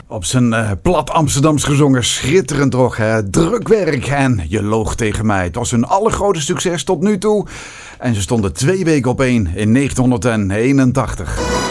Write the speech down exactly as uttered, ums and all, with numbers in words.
Op zijn uh, plat Amsterdams gezongen, schitterend toch, hè? Drukwerk en Je loog tegen mij. Het was hun allergrootste succes tot nu toe. En ze stonden twee weken op één in negentien eenentachtig.